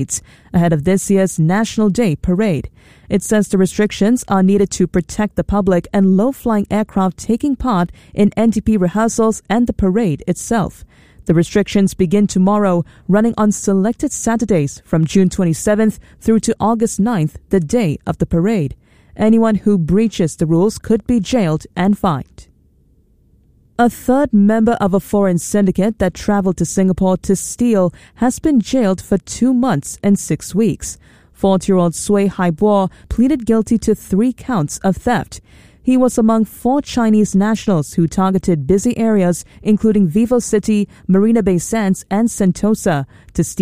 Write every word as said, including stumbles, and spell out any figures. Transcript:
ahead of this year's National Day parade. It says the restrictions are needed to protect the public and low-flying aircraft taking part in N D P rehearsals and the parade itself. The restrictions begin tomorrow, running on selected Saturdays from June twenty-seventh through to August ninth, the day of the parade. Anyone who breaches the rules could be jailed and fined. A third member of a foreign syndicate that traveled to Singapore to steal has been jailed for two months and six weeks. forty-year-old Sui Haibo pleaded guilty to three counts of theft. He was among four Chinese nationals who targeted busy areas including Vivo City, Marina Bay Sands, and Sentosa to steal